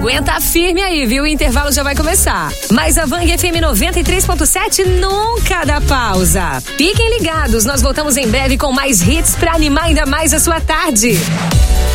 Aguenta firme aí, viu? O intervalo já vai começar. Mas a Bang FM 93.7 nunca dá pausa. Fiquem ligados, nós voltamos em breve com mais hits pra animar ainda mais a sua tarde.